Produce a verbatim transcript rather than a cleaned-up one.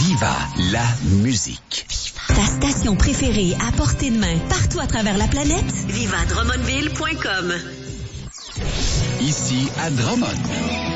Viva la musique. Ta station préférée à portée de main, partout à travers la planète? viva drummondville point com. Ici à Drummond.